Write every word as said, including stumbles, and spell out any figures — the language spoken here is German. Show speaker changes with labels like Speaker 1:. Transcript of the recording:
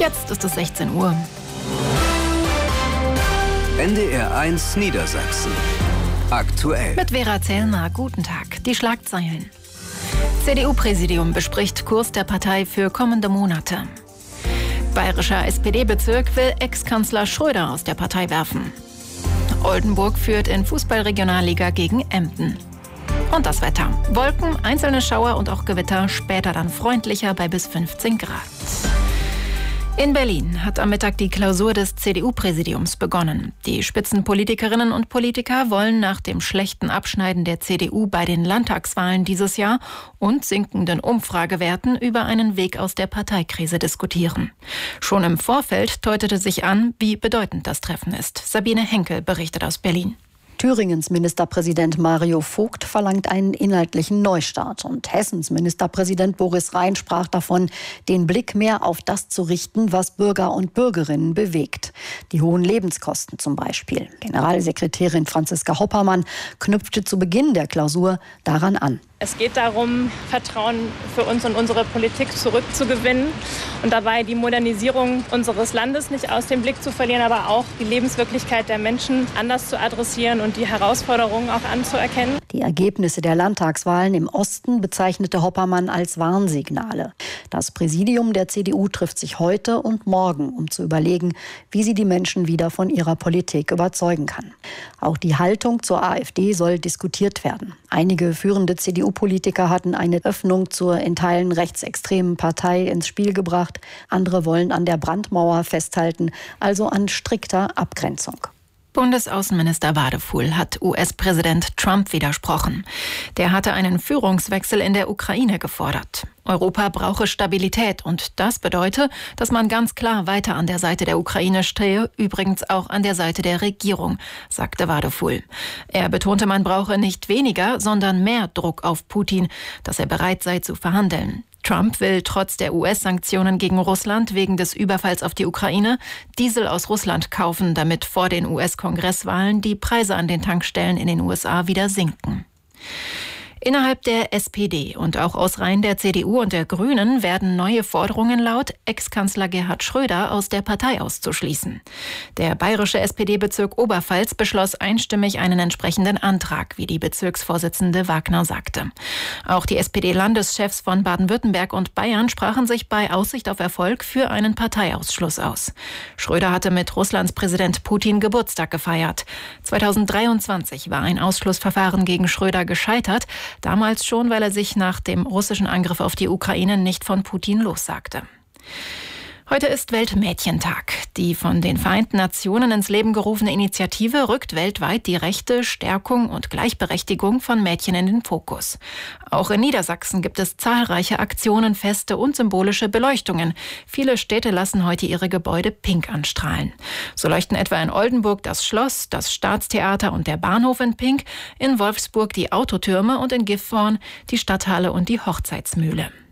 Speaker 1: Jetzt ist es sechzehn Uhr.
Speaker 2: N D R eins Niedersachsen. Aktuell.
Speaker 1: Mit Vera Zellner, guten Tag. Die Schlagzeilen. C D U-Präsidium bespricht Kurs der Partei für kommende Monate. Bayerischer S P D-Bezirk will Ex-Kanzler Schröder aus der Partei werfen. Oldenburg führt in Fußball-Regionalliga gegen Emden. Und das Wetter. Wolken, einzelne Schauer und auch Gewitter, später dann freundlicher bei bis fünfzehn Grad. In Berlin hat am Mittag die Klausur des C D U-Präsidiums begonnen. Die Spitzenpolitikerinnen und Politiker wollen nach dem schlechten Abschneiden der C D U bei den Landtagswahlen dieses Jahr und sinkenden Umfragewerten über einen Weg aus der Parteikrise diskutieren. Schon im Vorfeld deutete sich an, wie bedeutend das Treffen ist. Sabine Henkel berichtet aus Berlin.
Speaker 3: Thüringens Ministerpräsident Mario Vogt verlangt einen inhaltlichen Neustart. Und Hessens Ministerpräsident Boris Rhein sprach davon, den Blick mehr auf das zu richten, was Bürger und Bürgerinnen bewegt. Die hohen Lebenskosten zum Beispiel. Generalsekretärin Franziska Hoppermann knüpfte zu Beginn der Klausur daran an.
Speaker 4: Es geht darum, Vertrauen für uns und unsere Politik zurückzugewinnen und dabei die Modernisierung unseres Landes nicht aus dem Blick zu verlieren, aber auch die Lebenswirklichkeit der Menschen anders zu adressieren und die Herausforderungen auch anzuerkennen.
Speaker 3: Die Ergebnisse der Landtagswahlen im Osten bezeichnete Hoppermann als Warnsignale. Das Präsidium der C D U trifft sich heute und morgen, um zu überlegen, wie sie die Menschen wieder von ihrer Politik überzeugen kann. Auch die Haltung zur AfD soll diskutiert werden. Einige führende C D U-Politiker hatten eine Öffnung zur in Teilen rechtsextremen Partei ins Spiel gebracht. Andere wollen an der Brandmauer festhalten, also an strikter Abgrenzung.
Speaker 1: Bundesaußenminister Wadefuhl hat U S-Präsident Trump widersprochen. Der hatte einen Führungswechsel in der Ukraine gefordert. Europa brauche Stabilität und das bedeutet, dass man ganz klar weiter an der Seite der Ukraine stehe, übrigens auch an der Seite der Regierung, sagte Wadefuhl. Er betonte, man brauche nicht weniger, sondern mehr Druck auf Putin, dass er bereit sei zu verhandeln. Trump will trotz der U S-Sanktionen gegen Russland wegen des Überfalls auf die Ukraine Diesel aus Russland kaufen, damit vor den U S-Kongresswahlen die Preise an den Tankstellen in den U S A wieder sinken. Innerhalb der S P D und auch aus Reihen der C D U und der Grünen werden neue Forderungen laut, Ex-Kanzler Gerhard Schröder aus der Partei auszuschließen. Der bayerische S P D-Bezirk Oberpfalz beschloss einstimmig einen entsprechenden Antrag, wie die Bezirksvorsitzende Wagner sagte. Auch die S P D-Landeschefs von Baden-Württemberg und Bayern sprachen sich bei Aussicht auf Erfolg für einen Parteiausschluss aus. Schröder hatte mit Russlands Präsident Putin Geburtstag gefeiert. zweitausenddreiundzwanzig war ein Ausschlussverfahren gegen Schröder gescheitert, damals schon, weil er sich nach dem russischen Angriff auf die Ukraine nicht von Putin lossagte. Heute ist Weltmädchentag. Die von den Vereinten Nationen ins Leben gerufene Initiative rückt weltweit die Rechte, Stärkung und Gleichberechtigung von Mädchen in den Fokus. Auch in Niedersachsen gibt es zahlreiche Aktionen, Feste und symbolische Beleuchtungen. Viele Städte lassen heute ihre Gebäude pink anstrahlen. So leuchten etwa in Oldenburg das Schloss, das Staatstheater und der Bahnhof in pink, in Wolfsburg die Autotürme und in Gifhorn die Stadthalle und die Hochzeitsmühle.